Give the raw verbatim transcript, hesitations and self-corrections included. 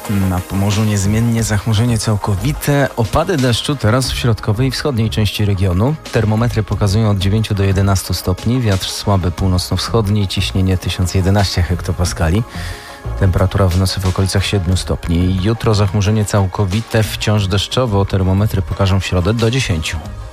Na Pomorzu niezmiennie zachmurzenie całkowite, opady deszczu teraz w środkowej i wschodniej części regionu. Termometry pokazują od dziewięciu do jedenastu stopni, wiatr słaby północno-wschodni, ciśnienie tysiąc jedenaście hektopaskali. Temperatura w nocy w okolicach siedmiu stopni. Jutro zachmurzenie całkowite, wciąż deszczowo, termometry pokażą w środę do dziesięciu.